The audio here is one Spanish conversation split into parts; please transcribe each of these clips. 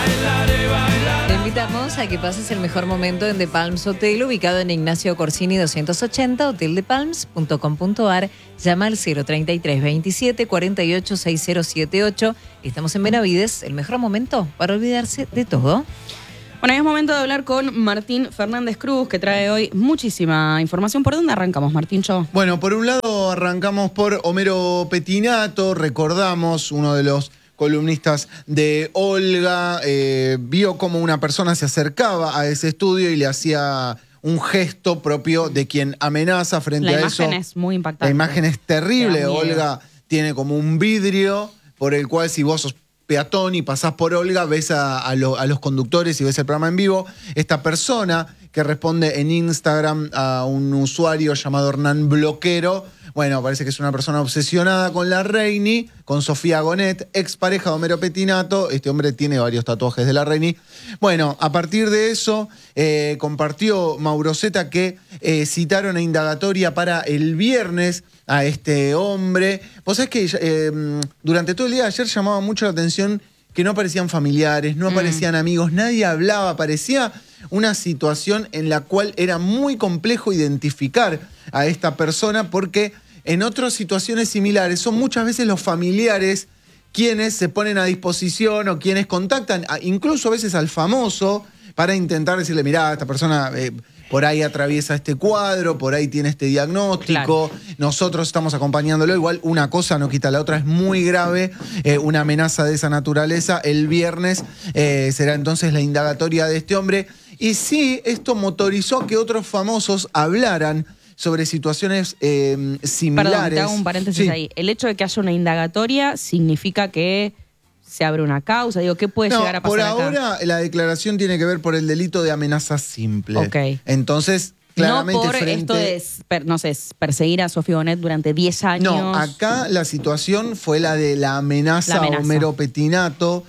Te invitamos a que pases el mejor momento en The Palms Hotel, ubicado en Ignacio Corsini 280, hoteldepalms.com.ar. Llama al 033 27 48 6078. Estamos en Benavides, el mejor momento para olvidarse de todo. Bueno, es momento de hablar con Martín Fernández Cruz, que trae hoy muchísima información. ¿Por dónde arrancamos, Martín? Bueno, por un lado arrancamos por Homero Pettinato. Recordamos, uno de los columnistas de Olga, vio cómo una persona se acercaba a ese estudio y le hacía un gesto propio de quien amenaza frente a eso. La imagen es muy impactante. La imagen es terrible. Olga tiene como un vidrio por el cual, si vos sos peatón y pasás por Olga, ves a los conductores y ves el programa en vivo. Esta persona que responde en Instagram a un usuario llamado Hernán Bloquero, bueno, parece que es una persona obsesionada con la Reini, con Sofía Gonet, expareja de Homero Pettinato. Este hombre tiene varios tatuajes de la Reini. Bueno, a partir de eso, compartió Mauro Zeta que citaron a indagatoria para el viernes a este hombre. Vos sabés que durante todo el día de ayer llamaba mucho la atención que no aparecían familiares, no aparecían amigos, nadie hablaba, parecía una situación en la cual era muy complejo identificar a esta persona porque en otras situaciones similares son muchas veces los familiares quienes se ponen a disposición o quienes contactan, incluso a veces al famoso, para intentar decirle, mirá, esta persona por ahí atraviesa este cuadro, por ahí tiene este diagnóstico, claro. Nosotros estamos acompañándolo, igual una cosa no quita la otra, es muy grave, una amenaza de esa naturaleza. El viernes será entonces la indagatoria de este hombre, y sí, esto motorizó a que otros famosos hablaran sobre situaciones similares. Perdón, te hago un paréntesis ahí. El hecho de que haya una indagatoria significa que se abre una causa. Digo, ¿qué puede llegar a pasar por acá? ahora la declaración tiene que ver por el delito de amenaza simple. Ok. Entonces, claramente no por esto de, no sé, perseguir a Sofía Bonet durante 10 años. No, acá la situación fue la de la amenaza a Homero Pettinato,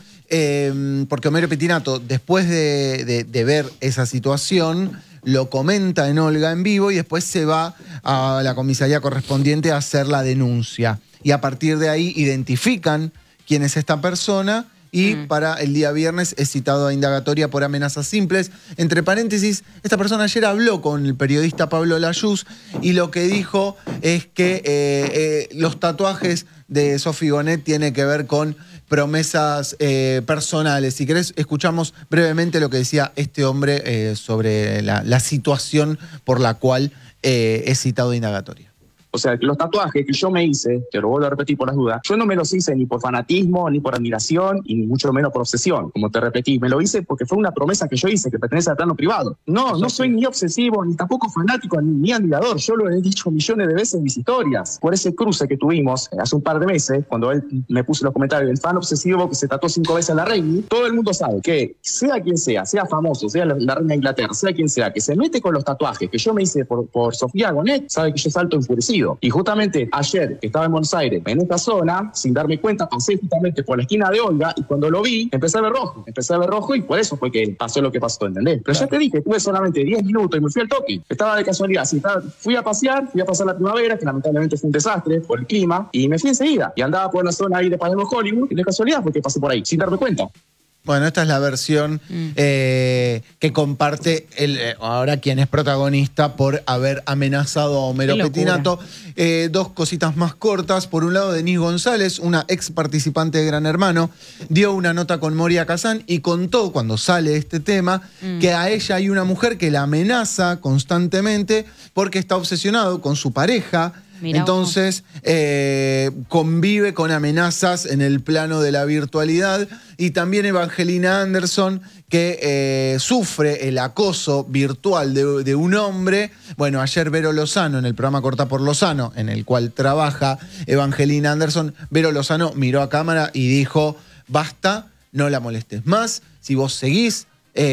porque Homero Pettinato, después de ver esa situación, lo comenta en Olga en vivo y después se va a la comisaría correspondiente a hacer la denuncia. Y a partir de ahí identifican quién es esta persona y para el día viernes es citado a indagatoria por amenazas simples. Entre paréntesis, esta persona ayer habló con el periodista Pablo Layuz y lo que dijo es que los tatuajes de Sofía Bonet tienen que ver con promesas personales. Si querés, escuchamos brevemente lo que decía este hombre sobre la situación por la cual es citado a indagatoria. O sea, los tatuajes que yo me hice, te lo vuelvo a repetir por las dudas, yo no me los hice ni por fanatismo, ni por admiración, y ni mucho menos por obsesión. Como te repetí, me lo hice porque fue una promesa que yo hice, que pertenece al plano privado. No soy ni obsesivo, ni tampoco fanático, ni admirador. Yo lo he dicho millones de veces en mis historias. Por ese cruce que tuvimos hace un par de meses, cuando él me puso los comentarios del fan obsesivo que se tatuó 5 veces a la Reini, todo el mundo sabe que sea quien sea famoso, sea la reina de Inglaterra, sea quien sea, que se mete con los tatuajes que yo me hice por Sofía Bonet, sabe que yo salto enfurecido. Y justamente ayer, que estaba en Buenos Aires, en esta zona, sin darme cuenta, pasé justamente por la esquina de Olga y cuando lo vi, empecé a ver rojo y por eso fue que pasó lo que pasó, ¿entendés? Pero ya te dije, tuve solamente 10 minutos y me fui al toque. Estaba de casualidad, fui a pasar la primavera, que lamentablemente fue un desastre por el clima, y me fui enseguida. Y andaba por la zona ahí de Palermo Hollywood y de casualidad fue que pasé por ahí, sin darme cuenta. Bueno, esta es la versión que comparte ahora quien es protagonista por haber amenazado a Homero Pettinato. Dos cositas más cortas. Por un lado, Denise González, una ex participante de Gran Hermano, dio una nota con Moria Kazan y contó, cuando sale este tema, que a ella hay una mujer que la amenaza constantemente porque está obsesionado con su pareja. Mirá. Entonces, convive con amenazas en el plano de la virtualidad. Y también Evangelina Anderson, que sufre el acoso virtual de un hombre. Bueno, ayer Vero Lozano, en el programa Corta por Lozano, en el cual trabaja Evangelina Anderson, Vero Lozano miró a cámara y dijo, basta, no la molestes más. Si vos seguís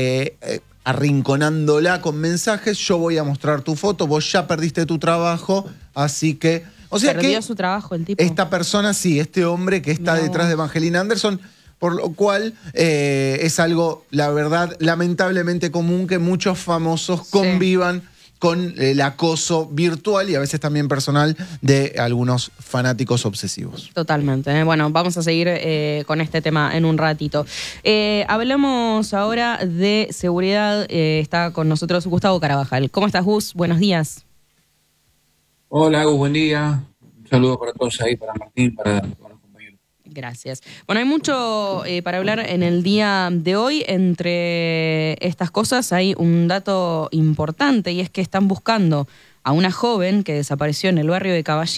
arrinconándola con mensajes, yo voy a mostrar tu foto, vos ya perdiste tu trabajo, así que... O sea, perdió su trabajo el tipo. Esta persona, sí, este hombre que está detrás de Evangelina Anderson, por lo cual es algo, la verdad, lamentablemente común que muchos famosos convivan con el acoso virtual y a veces también personal de algunos fanáticos obsesivos. Totalmente. Bueno, vamos a seguir con este tema en un ratito. Hablamos ahora de seguridad. Está con nosotros Gustavo Carabajal. ¿Cómo estás, Gus? Buenos días. Hola, Gus, buen día. Un saludo para todos ahí, para Martín, para los compañeros. Gracias. Bueno, hay mucho para hablar en el día de hoy. Entre estas cosas hay un dato importante y es que están buscando a una joven que desapareció en el barrio de Caballito.